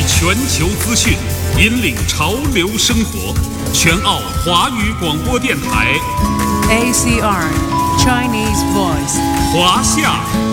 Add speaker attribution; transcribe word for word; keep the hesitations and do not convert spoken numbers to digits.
Speaker 1: 全球资讯，引领潮流生活。全澳华语广播电台
Speaker 2: A C R Chinese Voice
Speaker 1: 华夏